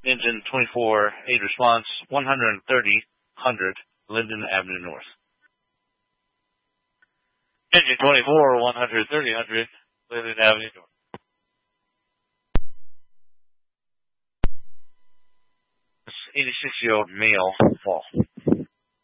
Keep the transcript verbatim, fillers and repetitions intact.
Engine twenty-four, aid response, one thirty, one hundred, Linden Avenue North. Engine twenty-four, one thirty, one hundred, Linden Avenue North. eighty-six-year-old male fall.